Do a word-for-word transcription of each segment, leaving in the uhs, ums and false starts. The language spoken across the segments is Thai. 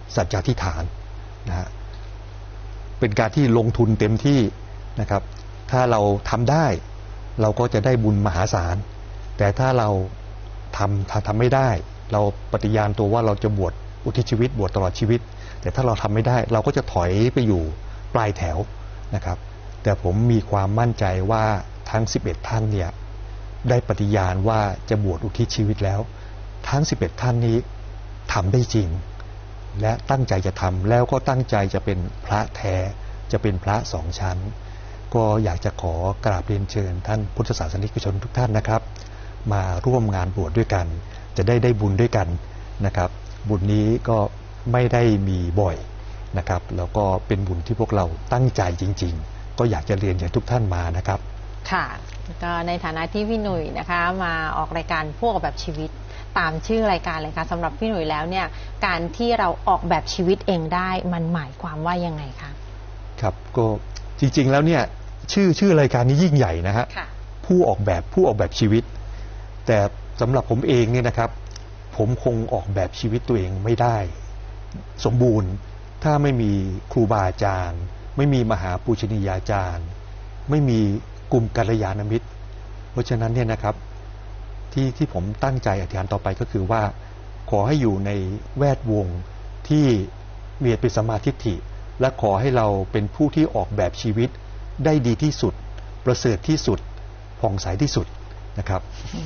สัจจทิฏฐานนะฮะเป็นการที่ลงทุนเต็มที่นะครับถ้าเราทำได้เราก็จะได้บุญมหาศาลแต่ถ้าเราทำทำไม่ได้เราปฏิญาณตัวว่าเราจะบวชอุทิศชีวิตบวชตลอดชีวิตแต่ถ้าเราทำไม่ได้เราก็จะถอยไปอยู่ปลายแถวนะครับแต่ผมมีความมั่นใจว่าทั้งสิบเอ็ดท่านเนี่ยได้ปฏิญาณว่าจะบวชอุทิศชีวิตแล้วทั้งสิบเอ็ดท่านนี้ทำได้จริงและตั้งใจจะทำแล้วก็ตั้งใจจะเป็นพระแท้จะเป็นพระสองชั้นก็อยากจะขอกราบเรียนเชิญท่านพุทธศาสนิกชนทุกท่านนะครับมาร่วมงานบวชด้วยกันจะได้ได้บุญด้วยกันนะครับบุญนี้ก็ไม่ได้มีบ่อยนะครับแล้วก็เป็นบุญที่พวกเราตั้งใจจริงๆก็อยากจะเรียนให้ทุกท่านมานะครับค่ะก็ในฐานะที่พี่หนุ่ยนะคะมาออกรายการพวกออกแบบชีวิตตามชื่อรายการเลยค่ะสำหรับพี่หนุ่ยแล้วเนี่ยการที่เราออกแบบชีวิตเองได้มันหมายความว่ายังไงคะครับก็จริงๆแล้วเนี่ยชื่อชื่อรายการนี้ยิ่งใหญ่นะฮะผู้ออกแบบผู้ออกแบบชีวิตแต่สำหรับผมเองเนี่ยนะครับผมคงออกแบบชีวิตตัวเองไม่ได้สมบูรณ์ถ้าไม่มีครูบาอาจารย์ไม่มีมหาปูชนียาจารย์ไม่มีกลุ่มกัลยาณมิตรเพราะฉะนั้นเนี่ยนะครับที่ที่ผมตั้งใจอธิษฐานต่อไปก็คือว่าขอให้อยู่ในแวดวงที่มีเป็นสัมมาทิฏฐิและขอให้เราเป็นผู้ที่ออกแบบชีวิตได้ดีที่สุดประเสริฐที่สุดผ่องใสที่สุดนะครับ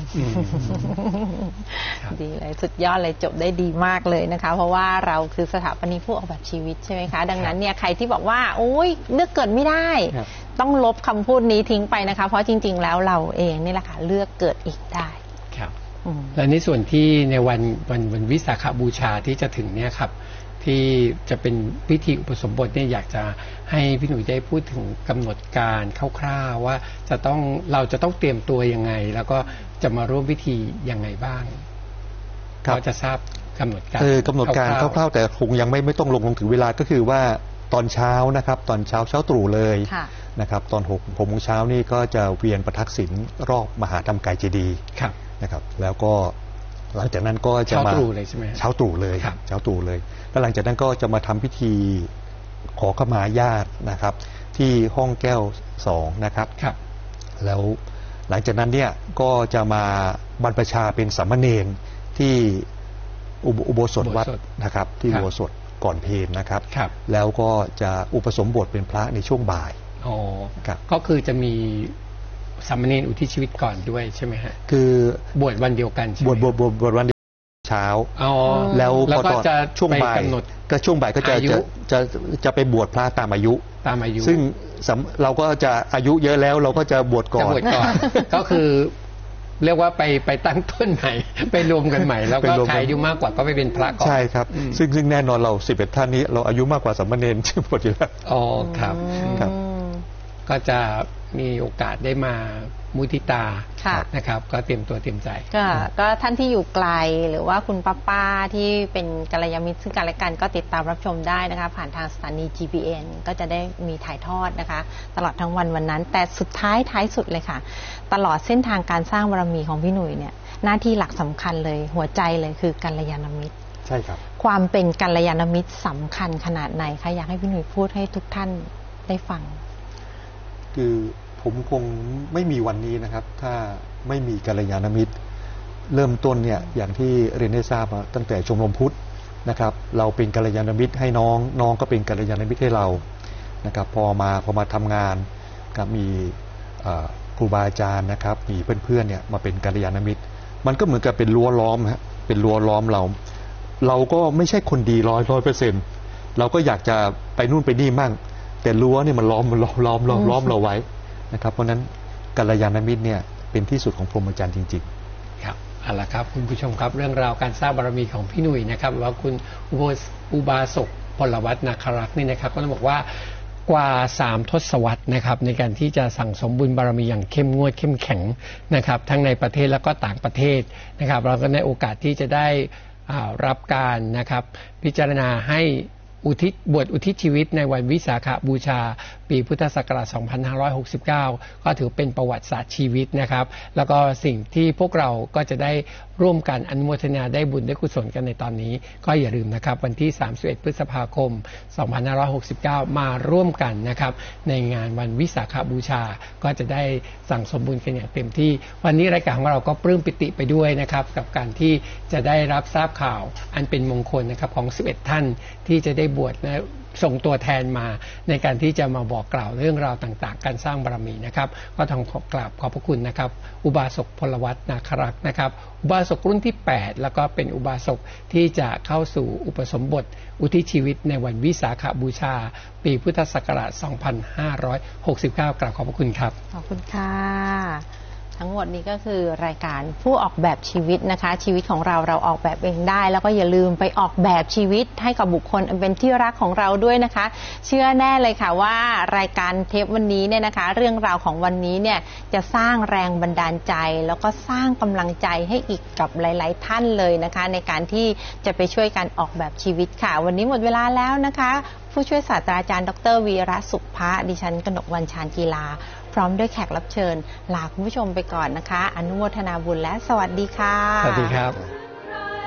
ดีเลยสุดยอดเลยจบได้ดีมากเลยนะคะเพราะว่าเราคือสถาปนิกผู้ออกแบบชีวิตใช่ไหมคะดังนั้นเนี่ยใครที่บอกว่าโอ้ยเลือกเกิดไม่ได้ต้องลบคำพูดนี้ทิ้งไปนะคะเพราะจริงๆแล้วเราเองนี่แหละค่ะเลือกเกิดอีกได้ครับและในส่วนที่ในวันวันวันวิสาขบูชาที่จะถึงเนี่ยครับที่จะเป็นพิธีอุปสมบทเนี่ยอยากจะให้พี่หนุ่ยได้พูดถึงกำหนดการคร่าวๆว่าจะต้องเราจะต้องเตรียมตัวยังไงแล้วก็จะมาร่วมพิธียังไงบ้างเราจะทราบกำหนดการเออกำหนดการคร่าวๆแต่คงยังไม่ไม่ต้องลงลงถึงเวลาก็คือว่าตอนเช้านะครับตอนเช้าเช้าตรู่เลยนะครับตอนหกหกโมงเช้านี่ก็จะเวียนประทักษิณรอบมหาธรรมกายเจดีย์นะครับแล้วก็หลังจากนั้นก็จะมาเช้าตรู่เลยใช่ไหมเช้าตรู่เลยเช้าตรู่เลยแล้วหลังจากนั้นก็จะมาทำพิธีขอขมาญาตินะครับที่ห้องแก้วสองนะครับแล้วหลังจากนั้นเนี่ยก็จะมาบรรพชาเป็นสามเณรที่อุโบสถวัดนะครับที่อุโบสถก่อนเพลนะครับแล้วก็จะอุปสมบทเป็นพระในช่วงบ่ายอ๋อก็คือจะมีสามเณรอุทิศชีวิตก่อนด้วยใช่ไหมฮะคือบวชวันเดียวกันบวชบวชบวชบวชวันเช้าแล้วพอตอนช่วงบ่ายก็ช่วงบ่ายก็จะจะจะจะไปบวชพระตามอายุตามอายุซึ่งเราก็จะอายุเยอะแล้วเราก็จะบวชก่อนก็คือเรียกว่าไปไปตั้งต้นใหม่ไปรวมกันใหม่แล้วก็ใครอายุมากกว่าก็ไปเป็นพระก่อนใช่ครับซึ่งซึ่งแน่นอนเราสิบเอ็ดท่านนี้เราอายุมากกว่าสามเณรที่บวชอยู่แล้วอ๋อครับครับก็จะมีโอกาสได้มามุทิตานะครับก็เตรียมตัวเตรียมใจก็ก็ท่านที่อยู่ไกลหรือว่าคุณป้าป้าที่เป็นกัลยาณมิตรซึ่งกันและกันก็ติดตามรับชมได้นะคะผ่านทางสถานี จี พี เอ็น ก็จะได้มีถ่ายทอดนะคะตลอดทั้งวันวันนั้นแต่สุดท้ายท้ายสุดเลยค่ะตลอดเส้นทางการสร้างบารมีของพี่หนุ่ยเนี่ยหน้าที่หลักสำคัญเลยหัวใจเลยคือกัลยาณมิตรใช่ครับความเป็นกัลยาณมิตรสำคัญขนาดไหนคะอยากให้พี่หนุ่ยพูดให้ทุกท่านได้ฟังคือผมคงไม่มีวันนี้นะครับถ้าไม่มีกัลยาณมิตรเริ่มต้นเนี่ยอย่างที่เรียนได้ทราบมาตั้งแต่ชมรมพุทธนะครับเราเป็นกัลยาณมิตรให้น้องน้องก็เป็นกัลยาณมิตรให้เรานะครับพอมาพอมาทำงานกับมีครูบาอาจารย์นะครับมีเพื่อนๆเนี่ยมาเป็นกัลยาณมิตรมันก็เหมือนกับเป็นรั้วล้อมฮะเป็นรั้วล้อมเราเราก็ไม่ใช่คนดีร้อยร้อยเปอร์เซ็นต์เราก็อยากจะไปนู่นไปนี่มั่งแต่รั้วเนี่ยมันล้อมมันล้อมล้อมล้อมล้อมเราไว้นะครับเพราะนั้นกัลยาณมิตรเนี่ยเป็นที่สุดของพรหมจรรย์จริงๆครับเอาละครับคุณผู้ชมครับเรื่องราวการสร้างบารมีของพี่หนุ่ยนะครับว่าคุณอุบาสกพลวัฒน์นาครักษ์นี่นะครับก็ต้องบอกว่ากว่าสามทศวรรษนะครับในการที่จะสั่งสมบุญบารมีอย่างเข้มงวดเข้มแข็งนะครับทั้งในประเทศและก็ต่างประเทศนะครับเราก็ในโอกาสที่จะได้รับการนะครับพิจารณาให้อุทิศบวชอุทิศชีวิตในวันวิสาขบูชาปีพุทธศักราช สองพันห้าร้อยหกสิบเก้า ก็ถือเป็นประวัติศาสตร์ชีวิตนะครับแล้วก็สิ่งที่พวกเราก็จะได้ร่วมกันอนุโมทนาได้บุญได้กุศลกันในตอนนี้ก็อย่าลืมนะครับวันที่สามสิบเอ็ดพฤษภาคม สองพันห้าร้อยหกสิบเก้า มาร่วมกันนะครับในงานวันวิสาขบูชาก็จะได้สั่งสมบุญกันอย่างเต็มที่วันนี้รายการของเราก็ปลื้มปิติไปด้วยนะครับกับการที่จะได้รับทราบข่าวอันเป็นมงคลนะครับของสิบเอ็ดท่านที่จะได้บวชนะส่งตัวแทนมาในการที่จะมาบอกกล่าวเรื่องราวต่างๆการสร้างบารมีนะครับก็ต้องขอกราบขอบพระคุณนะครับอุบาสกพลวัตนาครักษ์นะครับอุบาสกรุ่นที่แปดแล้วก็เป็นอุบาสกที่จะเข้าสู่อุปสมบทอุทิศชีวิตในวันวิสาขบูชาปีพุทธศักราช สองพันห้าร้อยหกสิบเก้า กราบขอบพระคุณครับขอบคุณค่ะทั้งหมดนี้ก็คือรายการผู้ออกแบบชีวิตนะคะชีวิตของเราเราออกแบบเองได้แล้วก็อย่าลืมไปออกแบบชีวิตให้กับบุคคลเป็นที่รักของเราด้วยนะคะเชื่อแน่เลยค่ะว่ารายการเทปวันนี้เนี่ยนะคะเรื่องราวของวันนี้เนี่ยจะสร้างแรงบันดาลใจแล้วก็สร้างกำลังใจให้อีกกับหลายๆท่านเลยนะคะในการที่จะไปช่วยกันออกแบบชีวิตค่ะวันนี้หมดเวลาแล้วนะคะผู้ช่วยศาสตราจารย์ดรวีระสุภะดิฉันกนกวรรณชาญกีฬาพร้อมด้วยแขกรับเชิญลาคุณผู้ชมไปก่อนนะคะอนุโมทนาบุญและสวัสดีค่ะสวัสดีครับ